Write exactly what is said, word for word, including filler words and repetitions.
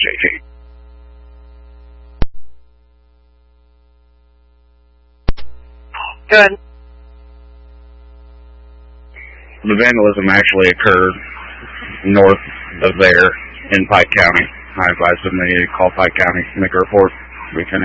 J T. Good. The vandalism actually occurred north of there in Pike County. I advise them they need to call Pike County, make a report. We can